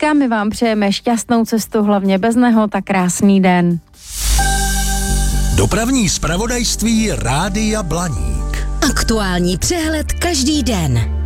Zkrátka, my vám přejeme šťastnou cestu, hlavně bez nehod a krásný den. Dopravní zpravodajství Rádia Blaník. Aktuální přehled každý den.